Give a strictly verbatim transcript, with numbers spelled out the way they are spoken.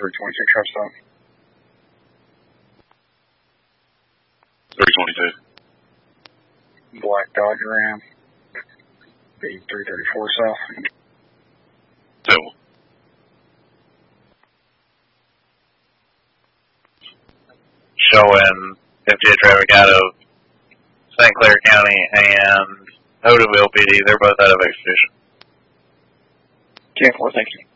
three twenty-two truck stop. three twenty-two. Black Dodge Ram. B three thirty-four south. Two. Showing fifty-eight traffic out of Saint Clair County and Hodeville P D. They're both out of expedition. ten four, thank you.